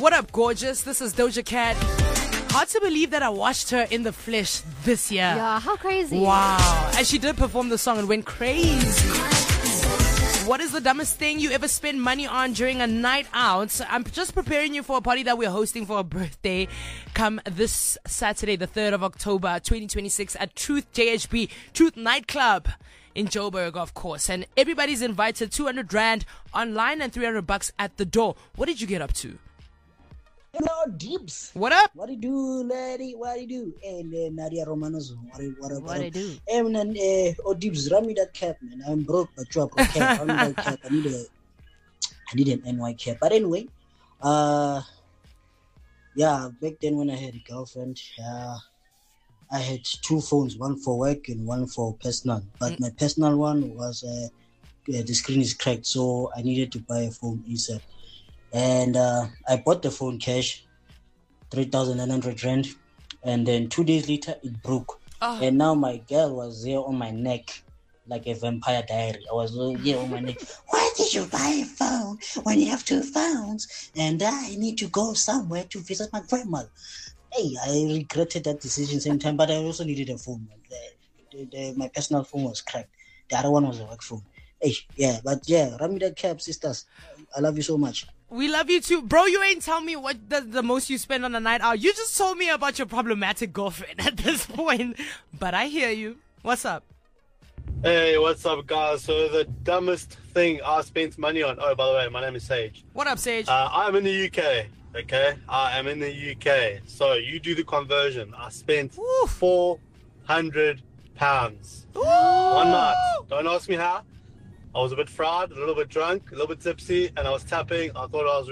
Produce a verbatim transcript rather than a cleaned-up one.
What up, gorgeous? This is Doja Cat. Hard to believe that I watched her in the flesh this year. Yeah, how crazy. Wow. And she did perform the song and went crazy. What is the dumbest thing you ever spent money on during a night out? I'm just preparing you for a party that we're hosting for a birthday come this Saturday, the third of October, twenty twenty-six at Truth J H B, Truth Nightclub in Joburg, of course. And everybody's invited, two hundred rand online and three hundred bucks at the door. What did you get up to? Hello, Dibs. What up? What do you do, lady? What do you do? And uh, Nadia Romano's. What do what, What I do? And then, uh, oh, Dibs, run me that cap, man. I'm broke, but you are broke cap. Run me that cap. I need a, I need an N Y cap. But anyway, uh, yeah, back then when I had a girlfriend, uh, I had two phones, one for work and one for personal. But mm. my personal one was, uh, the screen is cracked, so I needed to buy a phone instead. And uh, I bought the phone cash, three thousand nine hundred rand. And then two days later, it broke. Oh. And now my girl was there on my neck like a vampire diary. I was uh, there on my neck. Why did you buy a phone when you have two phones? And I need to go somewhere to visit my grandmother. Hey, I regretted that decision same time, but I also needed a phone. The, the, the, my personal phone was cracked. The other one was a work phone. Hey, yeah, but yeah, run me that cab, sisters. I love you so much. We love you too. Bro, you ain't tell me what the, the most you spend on a night out. You just told me about your problematic girlfriend at this point. But I hear you. What's up? Hey, what's up, guys? So the dumbest thing I spent money on. Oh, by the way, my name is Sage. What up, Sage? Uh, I'm in the U K, okay? I am in the U K. So you do the conversion. I spent Ooh. four hundred pounds. Ooh. One night. Don't ask me how. I was a bit fried, a little bit drunk, a little bit tipsy, and I was tapping. I thought I was